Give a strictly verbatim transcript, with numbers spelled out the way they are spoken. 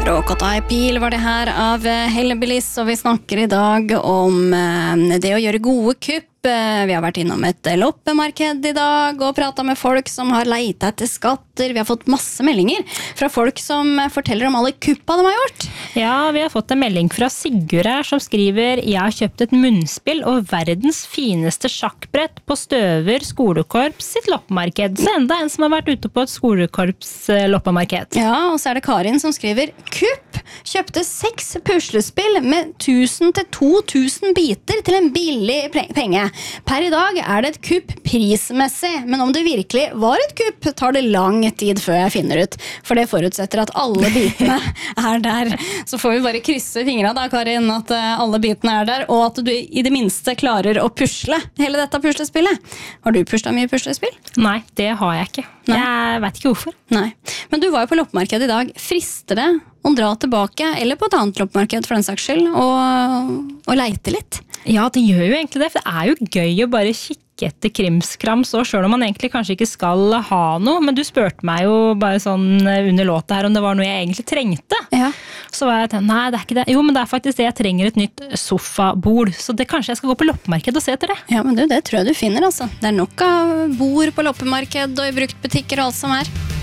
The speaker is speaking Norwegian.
Råkåta i pil var det her av Hellbillies, og vi snakker i dag om det å gjøre gode kupp. Vi har vært innom et loppemarked i dag og pratet med folk som har leitet etter skatter. Vi har fått masse meldinger fra folk som forteller om alle kuppa de har gjort. Ja, vi har fått en melding fra Sigurd her som skriver: Jeg har kjøpt et munnspill og verdens fineste sjakkbrett på Støver skolekorps sitt loppemarked. Så enda en som har vært ute på et skolekorps loppemarked. Ja, og så er det Karin som skriver: Kupp! Kjøpte seks puslespill med tusen til to tusen biter til en billig penge. Per i dag er det et kupp prismessig, men om det virkelig var et kupp, tar det lang tid før jeg finner ut. For det forutsetter at alle bitene er der. Så får vi bare krysse fingrene da, Karin, at alle bitene er der, og at du i det minste klarer å pusle hele dette puslespillet. Har du puslet mye puslespill? Nei, det har jeg ikke. Nei. Jeg vet ikke hvorfor. Nei, men du var jo på loppemarkedet i dag. Frister det å dra tilbake, eller på et annet loppemarked for den saks skyld, og, og leite litt? Ja, det gjør jo egentlig det, for det er jo gøy å bare kikke etter krimskrams, og selv om man egentlig kanskje ikke skal ha noe, men du spurte meg jo bare sånn under låta her om det var noe jeg egentlig trengte. Ja. Så var jeg tenkt, nei, det er ikke det. Jo, men det er faktisk det, jeg trenger et nytt sofabord, så det kanskje jeg skal gå på loppemarked og se etter det. Ja, men du, det tror jeg du finner, altså. Det er nok av bord på loppemarked og i bruktbutikker og alt som er.